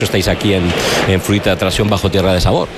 estáis aquí en Fruita Tracción bajo Tierra de Sabor.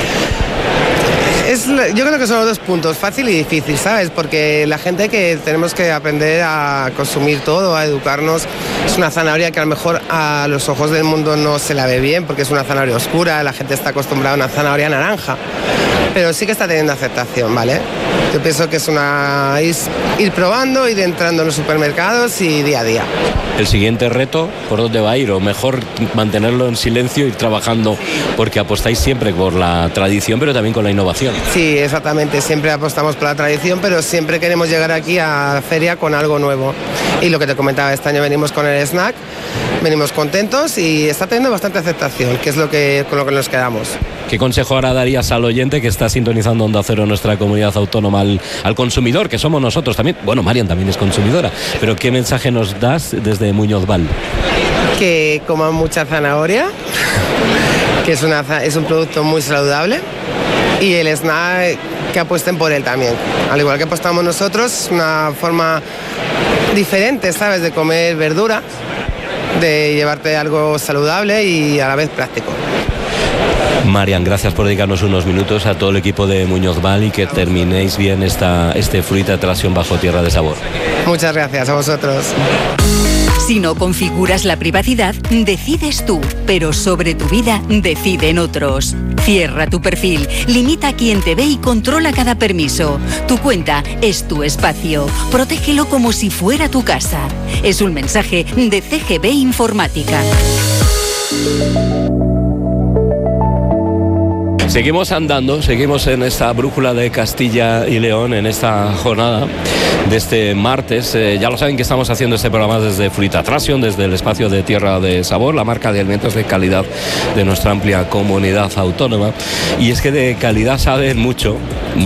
Yo creo que son los dos puntos, fácil y difícil, ¿sabes? Porque la gente que tenemos que aprender a consumir todo, a educarnos. Es una zanahoria que a lo mejor a los ojos del mundo no se la ve bien porque es una zanahoria oscura, la gente está acostumbrada a una zanahoria naranja, pero sí que está teniendo aceptación, ¿vale? Yo pienso que es ir probando, ir entrando en los supermercados y día a día. El siguiente reto, ¿por dónde va a ir? O mejor mantenerlo en silencio y ir trabajando, porque apostáis siempre por la tradición, pero también con la innovación. Sí, exactamente, siempre apostamos por la tradición, pero siempre queremos llegar aquí a la feria con algo nuevo. Y lo que te comentaba, este año venimos con el snack, venimos contentos y está teniendo bastante aceptación, que es con lo que nos quedamos. ¿Qué consejo ahora darías al oyente que está sintonizando Onda Cero, nuestra comunidad autónoma, al consumidor, que somos nosotros también? Bueno, Marian también es consumidora, pero ¿qué mensaje nos das desde Muñoz Val? Que coman mucha zanahoria, que es un producto muy saludable, y el snack que apuesten por él también. Al igual que apostamos nosotros, es una forma diferente, ¿sabes?, de comer verdura, de llevarte algo saludable y a la vez práctico. Marian, gracias por dedicarnos unos minutos a todo el equipo de Muñoz Val y que terminéis bien este Fruita Tracción bajo Tierra de Sabor. Muchas gracias a vosotros. Si no configuras la privacidad, decides tú, pero sobre tu vida deciden otros. Cierra tu perfil, limita a quien te ve y controla cada permiso. Tu cuenta es tu espacio. Protégelo como si fuera tu casa. Es un mensaje de CGB Informática. Seguimos andando, seguimos en esta brújula de Castilla y León, en esta jornada de este martes. Ya lo saben que estamos haciendo este programa desde Fruita Tracción, desde el espacio de Tierra de Sabor, la marca de alimentos de calidad de nuestra amplia comunidad autónoma. Y es que de calidad saben mucho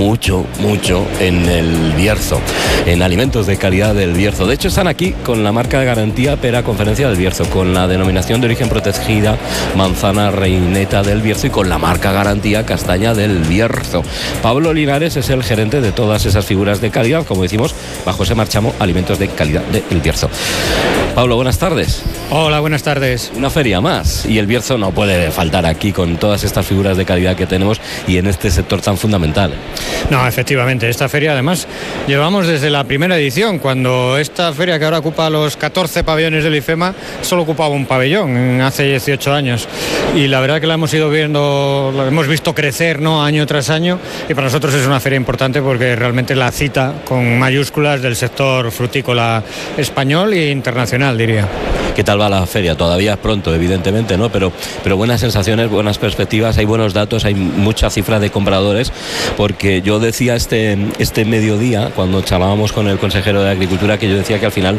en el Bierzo, en alimentos de calidad del Bierzo. De hecho, están aquí con la marca de garantía Pera Conferencia del Bierzo, con la denominación de origen protegida Manzana Reineta del Bierzo y con la marca garantía Castaña del Bierzo. Pablo Linares es el gerente de todas esas figuras de calidad, como decimos, bajo ese marchamo Alimentos de Calidad del Bierzo. Pablo, buenas tardes. Hola, buenas tardes. Una feria más y el Bierzo no puede faltar aquí con todas estas figuras de calidad que tenemos y en este sector tan fundamental. No, efectivamente, esta feria además llevamos desde la primera edición, cuando esta feria que ahora ocupa los 14 pabellones del IFEMA solo ocupaba un pabellón hace 18 años y la verdad que la hemos ido viendo, la hemos visto crecer, ¿no?, año tras año, y para nosotros es una feria importante porque realmente la cita con mayúsculas del sector frutícola español e internacional, diría. ¿Qué tal va la feria? Todavía es pronto, evidentemente, ¿no? Pero buenas sensaciones, buenas perspectivas, hay buenos datos, hay mucha cifra de compradores, porque yo decía este mediodía, cuando charlábamos con el consejero de Agricultura, que yo decía que al final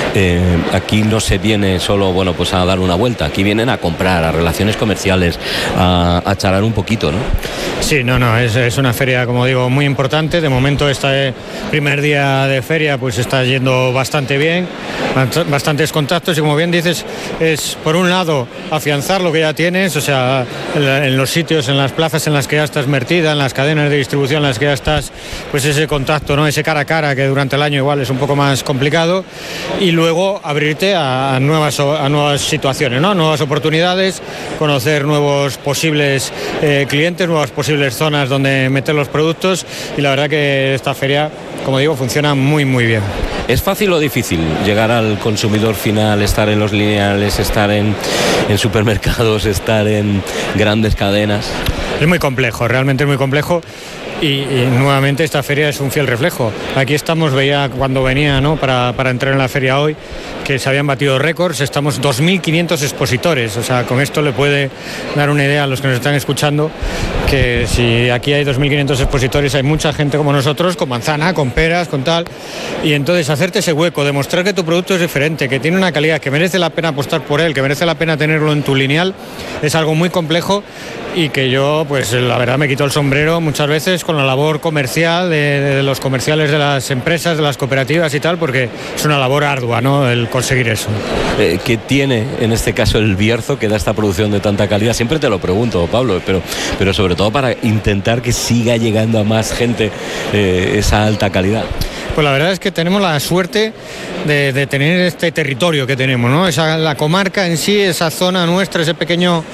aquí no se viene solo, pues a dar una vuelta, aquí vienen a comprar, a relaciones comerciales, a charlar un poquito, ¿no? Sí, es una feria, como digo, muy importante. De momento este primer día de feria pues está yendo bastante bien, bastantes contactos y, como bien dices, es por un lado afianzar lo que ya tienes, o sea, en los sitios, en las plazas en las que ya estás metida, en las cadenas de distribución en las que ya estás, pues ese contacto, ¿no?, ese cara a cara que durante el año igual es un poco más complicado, y luego abrirte a nuevas situaciones, ¿no?, nuevas oportunidades, conocer nuevos posibles clientes, nuevas posibles zonas donde meter los productos, y la verdad que esta feria, como digo, funciona muy muy bien. ¿Es fácil o difícil llegar al consumidor final, estar en los lineales, estar en supermercados, estar en grandes cadenas? Es muy complejo, realmente es muy complejo. Y nuevamente esta feria es un fiel reflejo. Aquí estamos, veía cuando venía, ¿no?, para entrar en la feria hoy, que se habían batido récords. Estamos 2.500 expositores, o sea, con esto le puede dar una idea a los que nos están escuchando que si aquí hay 2.500 expositores, hay mucha gente como nosotros, con manzana, con peras, con tal, y entonces hacerte ese hueco, demostrar que tu producto es diferente, que tiene una calidad, que merece la pena apostar por él, que merece la pena tenerlo en tu lineal, es algo muy complejo y que yo, pues la verdad, me quito el sombrero muchas veces con la labor comercial de los comerciales de las empresas, de las cooperativas y tal, porque es una labor ardua, ¿no?, el conseguir eso. ¿Qué tiene en este caso el Bierzo que da esta producción de tanta calidad? Siempre te lo pregunto, Pablo, pero sobre todo para intentar que siga llegando a más gente esa alta calidad. Pues la verdad es que tenemos la suerte de tener este territorio que tenemos, ¿no? La comarca en sí, esa zona nuestra, ese pequeño